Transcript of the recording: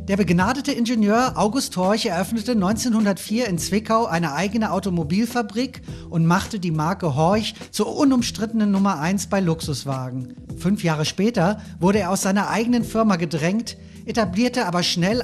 Der begnadete Ingenieur August Horch eröffnete 1904 in Zwickau eine eigene Automobilfabrik und machte die Marke Horch zur unumstrittenen Nummer 1 bei Luxuswagen. 5 Jahre später wurde er aus seiner eigenen Firma gedrängt, etablierte aber schnell